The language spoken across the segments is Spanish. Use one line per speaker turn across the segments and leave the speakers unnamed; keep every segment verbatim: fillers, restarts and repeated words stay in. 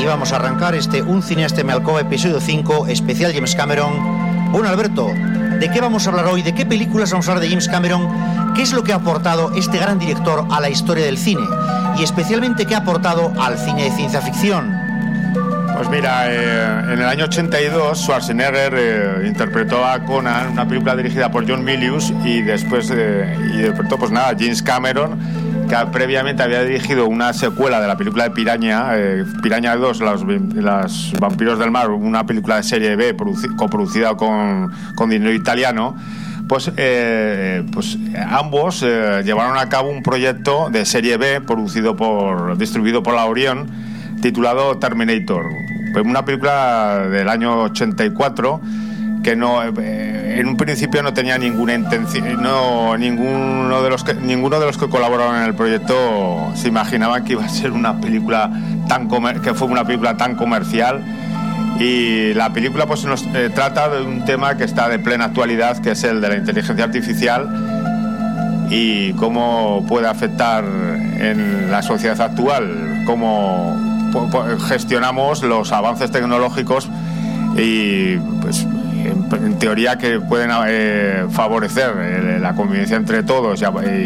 vamos a arrancar este Un cineasta me alcoba episodio cinco, especial James Cameron. Bueno, Alberto, ¿de qué vamos a hablar hoy? ¿De qué películas vamos a hablar de James Cameron? ¿Qué es lo que ha aportado este gran director a la historia del cine? Y especialmente, ¿qué ha aportado al cine de ciencia ficción?
Pues mira, eh, en el año ochenta y dos Schwarzenegger eh, interpretó a Conan, una película dirigida por John Milius, y después eh, interpretó, pues nada, James Cameron, que previamente había dirigido una secuela de la película de Piraña, eh, Piraña dos, los, los vampiros del mar, una película de serie B produci- coproducida con, con dinero italiano. Pues, eh, pues ambos eh, llevaron a cabo un proyecto de serie B producido por, distribuido por la Orion, titulado Terminator, una película del año ochenta y cuatro que no, eh, en un principio no tenía ninguna intención, no, ninguno de los que ninguno de los que colaboraron en el proyecto se imaginaban que iba a ser una película tan comer, que fue una película tan comercial. Y la película pues nos eh, trata de un tema que está de plena actualidad, que es el de la inteligencia artificial y cómo puede afectar en la sociedad actual, cómo gestionamos los avances tecnológicos y pues en, en teoría que pueden eh, favorecer eh, la convivencia entre todos y,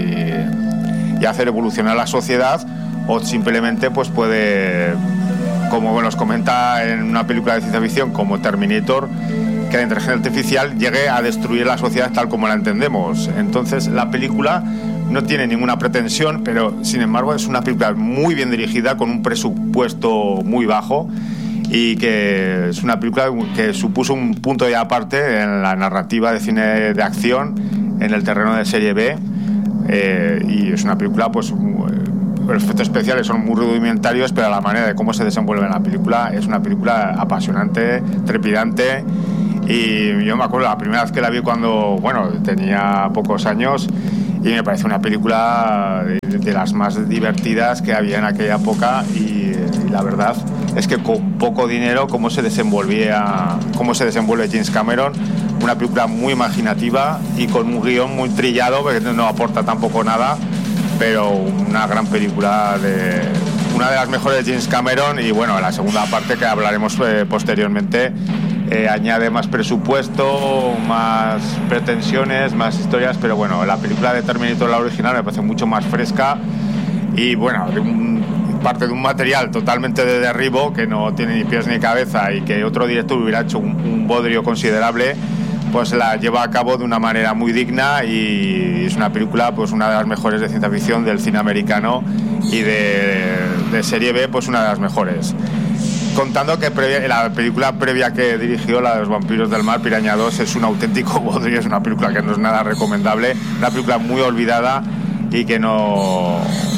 y, y hacer evolucionar la sociedad, o simplemente pues puede, como nos comenta en una película de ciencia ficción como Terminator, que la inteligencia artificial llegue a destruir la sociedad tal como la entendemos. Entonces la película no tiene ninguna pretensión, pero sin embargo es una película muy bien dirigida, con un presupuesto muy bajo, y que es una película que supuso un punto de aparte en la narrativa de cine de acción en el terreno de serie B, eh, y es una película pues los efectos especiales son muy rudimentarios, pero la manera de cómo se desenvuelve en la película es una película apasionante, trepidante. Y yo me acuerdo la primera vez que la vi cuando, bueno, tenía pocos años, y me parece una película de, de las más divertidas que había en aquella época, y, y la verdad es que con poco dinero cómo se desenvolvía, cómo se desenvuelve James Cameron, una película muy imaginativa y con un guión muy trillado, porque no aporta tampoco nada, pero una gran película, de una de las mejores de James Cameron. Y bueno, la segunda parte, que hablaremos eh, posteriormente, eh, añade más presupuesto, más pretensiones, más historias, pero bueno, la película de Terminator, la original, me parece mucho más fresca y bueno, de un, parte de un material totalmente de derribo, que no tiene ni pies ni cabeza, y que otro director hubiera hecho un, un bodrio considerable, pues la lleva a cabo de una manera muy digna, y es una película, pues una de las mejores de ciencia ficción del cine americano, y de, de serie B, pues una de las mejores. Contando que previa, la película previa que dirigió, la de los vampiros del mar, Piraña dos, es un auténtico bodrio, es una película que no es nada recomendable, una película muy olvidada y que no...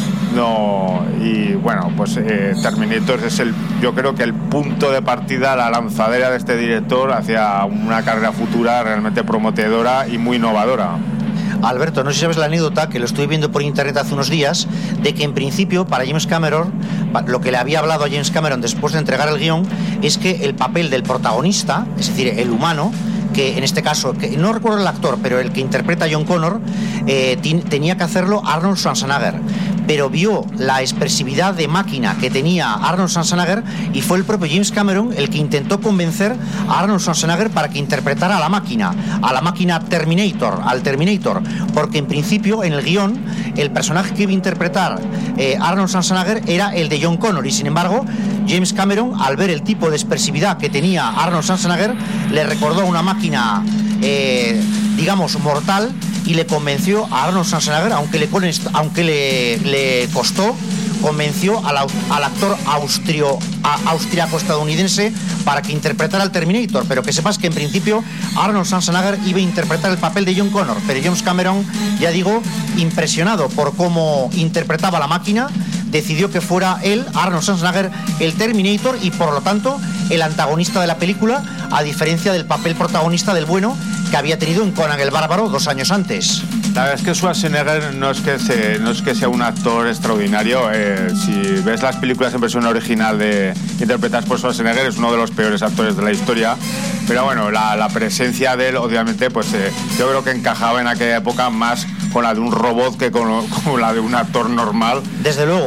no y bueno, pues eh, Terminator es el, yo creo que el punto de partida, la lanzadera de este director hacia una carrera futura realmente prometedora y muy innovadora.
Alberto, no sé si sabes la anécdota, que lo estuve viendo por internet hace unos días, de que en principio para James Cameron, lo que le había hablado a James Cameron después de entregar el guión, es que el papel del protagonista, es decir, el humano, que en este caso, que no recuerdo el actor, pero el que interpreta a John Connor, eh, t- tenía que hacerlo Arnold Schwarzenegger, pero vio la expresividad de máquina que tenía Arnold Schwarzenegger, y fue el propio James Cameron el que intentó convencer a Arnold Schwarzenegger para que interpretara a la máquina, a la máquina Terminator, al Terminator, porque en principio en el guión el personaje que iba a interpretar eh, Arnold Schwarzenegger era el de John Connor, y sin embargo James Cameron, al ver el tipo de expresividad que tenía Arnold Schwarzenegger, le recordó una máquina eh, digamos mortal, y le convenció a Arnold Schwarzenegger, aunque le, aunque le, le costó, convenció al, al actor austrio, austriaco-estadounidense para que interpretara al Terminator. Pero que sepas que en principio Arnold Schwarzenegger iba a interpretar el papel de John Connor, pero James Cameron, ya digo, impresionado por cómo interpretaba la máquina, decidió que fuera él, Arnold Schwarzenegger, el Terminator, y por lo tanto el antagonista de la película, a diferencia del papel protagonista del bueno que había tenido en Conan el Bárbaro dos años antes.
La verdad es que Schwarzenegger no es que, se, no es que sea un actor extraordinario. Eh, si ves las películas en versión original de interpretadas por Schwarzenegger, es uno de los peores actores de la historia. Pero bueno, la, la presencia de él, obviamente, pues eh, yo creo que encajaba en aquella época más con la de un robot que con, con la de un actor normal.
Desde luego.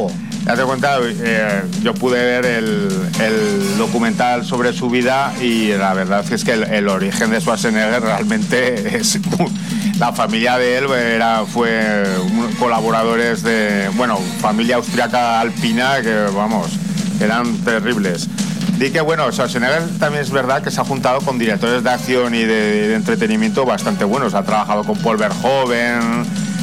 Date cuenta, eh, yo pude ver el, el documental sobre su vida y la verdad es que el, el origen de Schwarzenegger realmente es... La familia de él era, fue colaboradores de, bueno, familia austriaca alpina que, vamos, eran terribles. Di que, bueno, Schwarzenegger también es verdad que se ha juntado con directores de acción y de, de entretenimiento bastante buenos. Ha trabajado con Paul Verhoeven,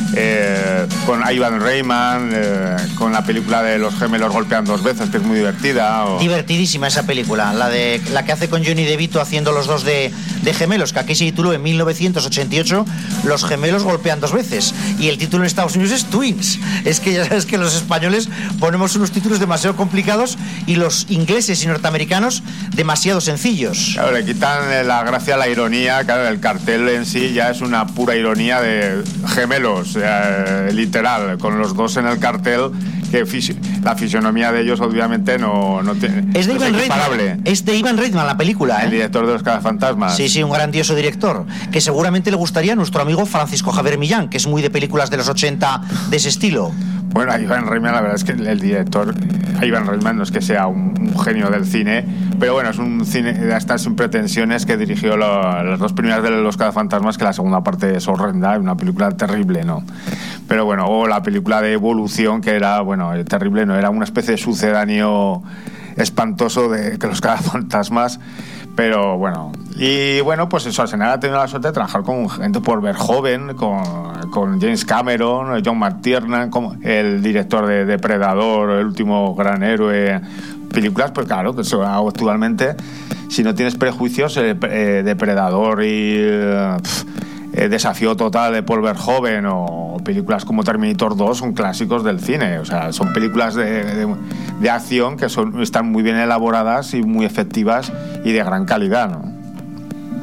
eh, con Ivan Reitman, eh, con la película de Los gemelos golpean dos veces, que es muy divertida. O...
Divertidísima esa película, la de la que hace con Johnny DeVito haciendo los dos de, de gemelos, que aquí se tituló en mil novecientos ochenta y ocho Los gemelos golpean dos veces. Y el título en Estados Unidos es Twins. Es que ya sabes que los españoles ponemos unos títulos demasiado complicados y los ingleses y norteamericanos demasiado sencillos.
Claro, le quitan la gracia a la ironía. Claro, el cartel en sí ya es una pura ironía de gemelos. Eh, literal, con los dos en el cartel, que fisi- la fisionomía de ellos obviamente no, no tiene,
es de
no
Ivan
es equiparable.
Reitman, es de Ivan Reitman la película, ¿eh?
El director de Los cazafantasmas.
Sí, sí, un grandioso director, que seguramente le gustaría a nuestro amigo Francisco Javier Millán, que es muy de películas de los ochenta de ese estilo.
Bueno, a Ivan Reitman, la verdad es que el, el director, a Ivan Reitman no es que sea un, un genio del cine, pero bueno, es un cine de estas sin pretensiones que dirigió lo, las dos primeras de Los cazafantasmas, que la segunda parte es horrenda, una película terrible, ¿no? Pero bueno, o la película de Evolución, que era, bueno, terrible, ¿no? Era una especie de sucedáneo espantoso de que Los cazafantasmas, pero bueno. Y bueno, pues eso, Schwarzenegger ha tenido la suerte de trabajar con gente por Verhoeven, con, con James Cameron, John McTiernan, como el director de Depredador, El último gran héroe, películas, pues claro, que eso actualmente, si no tienes prejuicios, eh, eh, Depredador y eh, eh, Desafío Total de Paul Verhoeven o películas como Terminator dos son clásicos del cine, o sea, son películas de, de, de acción que son, están muy bien elaboradas y muy efectivas y de gran calidad, ¿no?